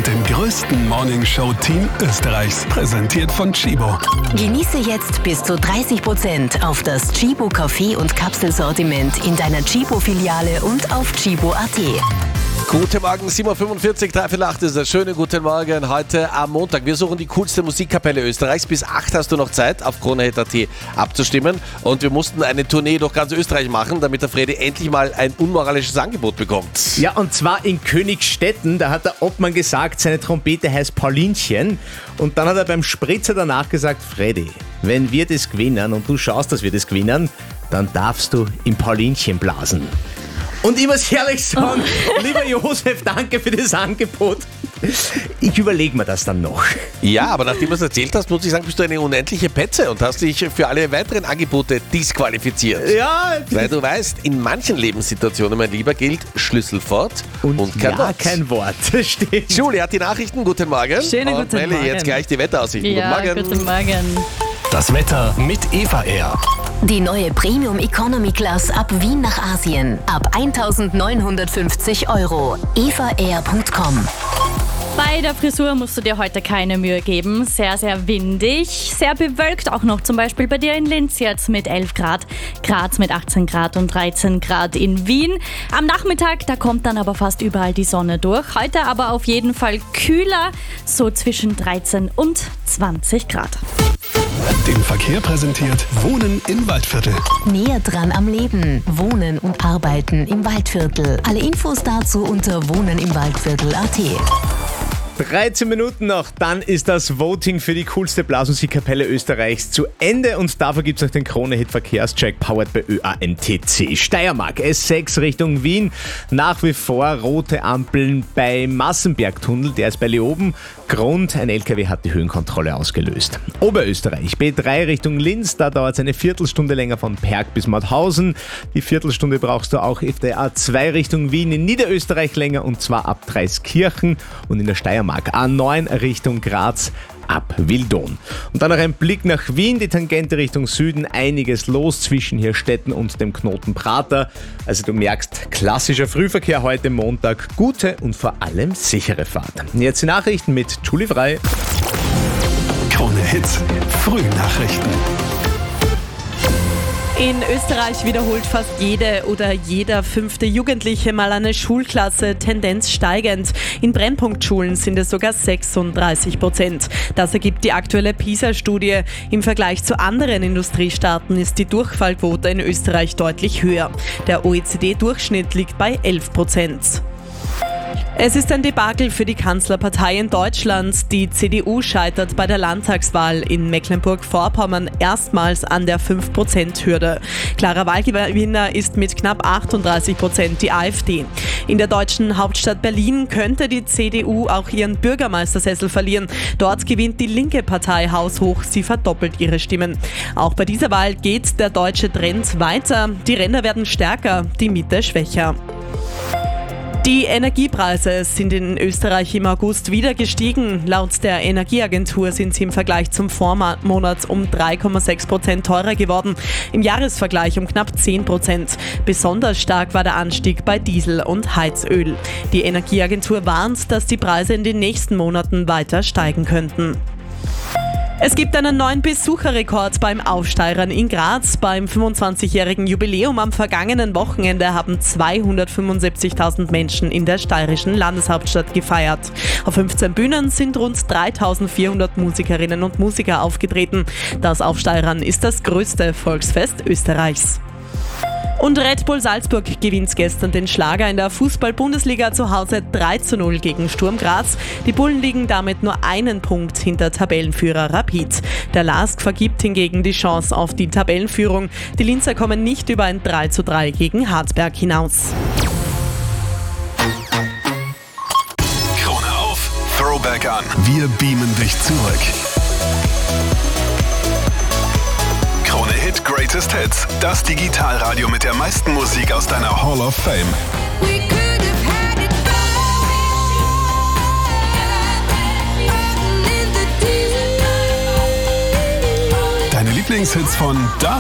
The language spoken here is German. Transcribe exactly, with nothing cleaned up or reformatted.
mit dem größten Morning-Show-Team Österreichs, präsentiert von Tchibo. Genieße jetzt bis zu dreißig Prozent auf das Tchibo Kaffee- und Kapselsortiment in deiner Tchibo-Filiale und auf tchibo punkt at. Guten Morgen, sieben Uhr fünfundvierzig, drei Viertel acht ist der schöne guten Morgen heute am Montag. Wir suchen die coolste Musikkapelle Österreichs. Bis acht hast du noch Zeit, auf kronehit punkt at abzustimmen. Und wir mussten eine Tournee durch ganz Österreich machen, damit der Fredi endlich mal ein unmoralisches Angebot bekommt. Ja, und zwar in Königstetten. Da hat der Obmann gesagt, seine Trompete heißt Paulinchen. Und dann hat er beim Spritzer danach gesagt, Fredi, wenn wir das gewinnen und du schaust, dass wir das gewinnen, dann darfst du im Paulinchen blasen. Und ich muss ehrlich sagen, oh. lieber Josef, danke für das Angebot. Ich überlege mir das dann noch. Ja, aber nachdem du es erzählt hast, muss ich sagen, bist du eine unendliche Petze und hast dich für alle weiteren Angebote disqualifiziert. Ja. Weil du weißt, in manchen Lebenssituationen, mein Lieber, gilt Schlüssel fort und, und kein ja, Wort. kein Wort. Stimmt. Julie hat die Nachrichten. Guten Morgen. Schönen und guten Melli, Morgen. jetzt gleich die Wetteraussichten. Ja, guten Morgen. Guten Morgen. Das Wetter mit Eva Air. Die neue Premium Economy Class ab Wien nach Asien. Ab eintausendneunhundertfünfzig Euro. eva air punkt com. Bei der Frisur musst du dir heute keine Mühe geben. Sehr, sehr windig, sehr bewölkt auch noch. Zum Beispiel bei dir in Linz jetzt mit elf Grad, Graz mit achtzehn Grad und dreizehn Grad in Wien. Am Nachmittag, da kommt dann aber fast überall die Sonne durch. Heute aber auf jeden Fall kühler, so zwischen dreizehn und zwanzig Grad. Den Verkehr präsentiert Wohnen im Waldviertel. Näher dran am Leben. Wohnen und arbeiten im Waldviertel. Alle Infos dazu unter wohnen im Waldviertel punkt at. dreizehn Minuten noch, dann ist das Voting für die coolste Blasmusikkapelle Österreichs zu Ende und dafür gibt es noch den Kronehit Verkehrscheck powered bei Ö A N T C. Steiermark, S sechs Richtung Wien, nach wie vor rote Ampeln beim Massenbergtunnel, der ist bei Leoben. Grund, ein L K W hat die Höhenkontrolle ausgelöst. Oberösterreich, B drei Richtung Linz, da dauert es eine Viertelstunde länger von Perg bis Mauthausen. Die Viertelstunde brauchst du auch auf der A zwei Richtung Wien, in Niederösterreich länger und zwar ab Dreiskirchen und in der Steiermark A neun Richtung Graz ab Wildon. Und dann noch ein Blick nach Wien, die Tangente Richtung Süden, einiges los zwischen Hirstetten und dem Knoten Prater. Also du merkst, klassischer Frühverkehr heute Montag, gute und vor allem sichere Fahrt. Jetzt die Nachrichten mit Julie Frei. Krone Hits, Frühnachrichten. In Österreich wiederholt fast jede oder jeder fünfte Jugendliche mal eine Schulklasse, Tendenz steigend. In Brennpunktschulen sind es sogar sechsunddreißig Prozent. Das ergibt die aktuelle PISA-Studie. Im Vergleich zu anderen Industriestaaten ist die Durchfallquote in Österreich deutlich höher. Der O E C D-Durchschnitt liegt bei elf Prozent. Es ist ein Debakel für die Kanzlerpartei in Deutschland. Die C D U scheitert bei der Landtagswahl in Mecklenburg-Vorpommern erstmals an der fünf Prozent Hürde. Klarer Wahlgewinner ist mit knapp achtunddreißig Prozent die A f D. In der deutschen Hauptstadt Berlin könnte die C D U auch ihren Bürgermeistersessel verlieren. Dort gewinnt die linke Partei haushoch, sie verdoppelt ihre Stimmen. Auch bei dieser Wahl geht der deutsche Trend weiter. Die Ränder werden stärker, die Mitte schwächer. Die Energiepreise sind in Österreich im August wieder gestiegen. Laut der Energieagentur sind sie im Vergleich zum Vormonat um drei Komma sechs Prozent teurer geworden. Im Jahresvergleich um knapp zehn Prozent. Besonders stark war der Anstieg bei Diesel und Heizöl. Die Energieagentur warnt, dass die Preise in den nächsten Monaten weiter steigen könnten. Es gibt einen neuen Besucherrekord beim Aufsteirern in Graz. Beim fünfundzwanzigjährigen Jubiläum am vergangenen Wochenende haben zweihundertfünfundsiebzigtausend Menschen in der steirischen Landeshauptstadt gefeiert. Auf fünfzehn Bühnen sind rund dreitausendvierhundert Musikerinnen und Musiker aufgetreten. Das Aufsteirern ist das größte Volksfest Österreichs. Und Red Bull Salzburg gewinnt gestern den Schlager in der Fußball-Bundesliga zu Hause drei zu null gegen Sturm Graz. Die Bullen liegen damit nur einen Punkt hinter Tabellenführer Rapid. Der L A S K vergibt hingegen die Chance auf die Tabellenführung. Die Linzer kommen nicht über ein drei zu drei gegen Hartberg hinaus. Krone auf, Throwback an. Wir beamen dich zurück. Krone Hit Greatest Hits, das Digitalradio mit der meisten Musik aus deiner Hall of Fame. Deine Lieblingshits von da